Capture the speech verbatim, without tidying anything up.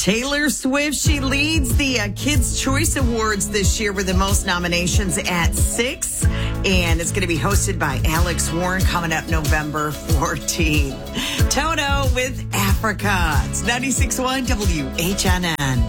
Taylor Swift, she leads the uh, Kids' Choice Awards this year with the most nominations at six. And it's going to be hosted by Alex Warren coming up November fourteenth. Toto with Africa. It's ninety-six point one W H N N.